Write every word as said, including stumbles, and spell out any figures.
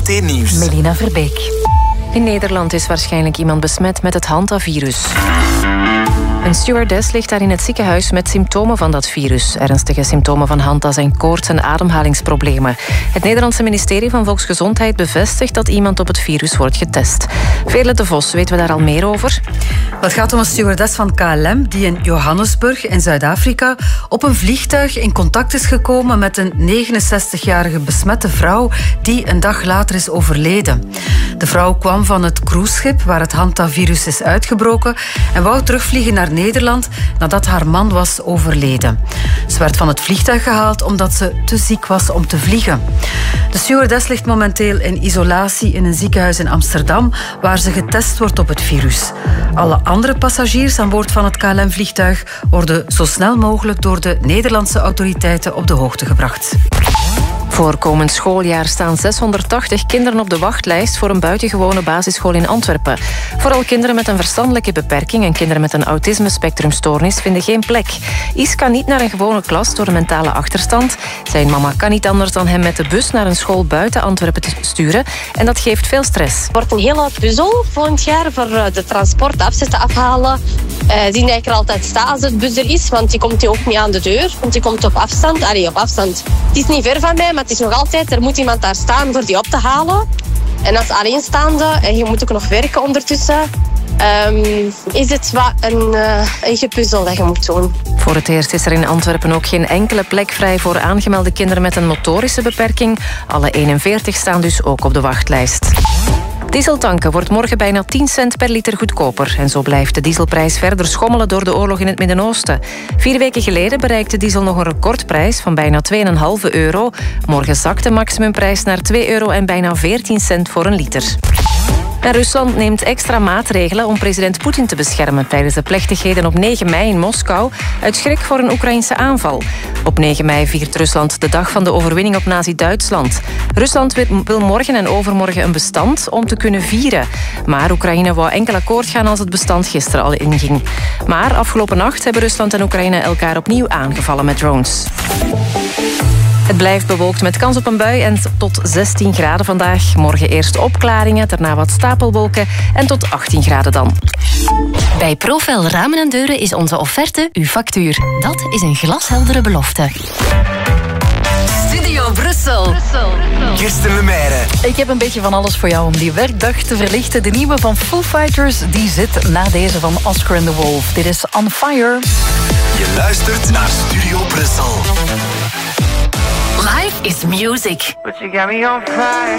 T Nieuws. Melina Verbeek. In Nederland is waarschijnlijk iemand besmet met het hantavirus. Een stewardess ligt daar in het ziekenhuis met symptomen van dat virus. Ernstige symptomen van hanta zijn koorts en ademhalingsproblemen. Het Nederlandse ministerie van Volksgezondheid bevestigt dat iemand op het virus wordt getest. Veerle de Vos, weten we daar al meer over? Het gaat om een stewardess van K L M die in Johannesburg in Zuid-Afrika op een vliegtuig in contact is gekomen met een negenenzestigjarige besmette vrouw die een dag later is overleden. De vrouw kwam van het cruiseschip waar het hantavirus is uitgebroken en wou terugvliegen naar Nederland nadat haar man was overleden. Ze werd van het vliegtuig gehaald omdat ze te ziek was om te vliegen. De stewardess ligt momenteel in isolatie in een ziekenhuis in Amsterdam waar ze getest wordt op het virus. Alle andere passagiers aan boord van het K L M-vliegtuig worden zo snel mogelijk door de Nederlandse autoriteiten op de hoogte gebracht. Voor komend schooljaar staan zeshonderdtachtig kinderen op de wachtlijst voor een buitengewone basisschool in Antwerpen. Vooral kinderen met een verstandelijke beperking en kinderen met een autisme-spectrumstoornis vinden geen plek. Is kan niet naar een gewone klas door een mentale achterstand. Zijn mama kan niet anders dan hem met de bus naar een school buiten Antwerpen te sturen en dat geeft veel stress. Het wordt een hele puzzel volgend jaar voor de transport, afzetten, afhalen. Uh, zien dat ik er altijd sta als het bus er is, want die komt ook niet aan de deur, want die komt op afstand. Allee, op afstand. Het is niet ver van mij, maar het is nog altijd, er moet iemand daar staan voor die op te halen. En als alleenstaande, en je moet ook nog werken ondertussen, um, is het wat een, uh, een gepuzzel dat je moet doen. Voor het eerst is er in Antwerpen ook geen enkele plek vrij voor aangemelde kinderen met een motorische beperking. Alle eenenveertig staan dus ook op de wachtlijst. Dieseltanken wordt morgen bijna tien cent per liter goedkoper. En zo blijft de dieselprijs verder schommelen door de oorlog in het Midden-Oosten. Vier weken geleden bereikte diesel nog een recordprijs van bijna twee komma vijf euro. Morgen zakt de maximumprijs naar twee euro en bijna veertien cent voor een liter. En Rusland neemt extra maatregelen om president Poetin te beschermen tijdens de plechtigheden op negen mei in Moskou uit schrik voor een Oekraïnse aanval. Op negen mei viert Rusland de dag van de overwinning op Nazi-Duitsland. Rusland wil morgen en overmorgen een bestand om te kunnen vieren. Maar Oekraïne wou enkel akkoord gaan als het bestand gisteren al inging. Maar afgelopen nacht hebben Rusland en Oekraïne elkaar opnieuw aangevallen met drones. Het blijft bewolkt met kans op een bui en tot zestien graden vandaag. Morgen eerst opklaringen, daarna wat stapelwolken en tot achttien graden dan. Bij Profel Ramen en Deuren is onze offerte uw factuur. Dat is een glasheldere belofte. Studio Brussel. Brussel. Kirsten Lemaire. Ik heb een beetje van alles voor jou om die werkdag te verlichten. De nieuwe van Foo Fighters die zit na deze van Oscar and the Wolf. Dit is On Fire. Je luistert naar Studio Brussel. Life is music. But you got me on fire.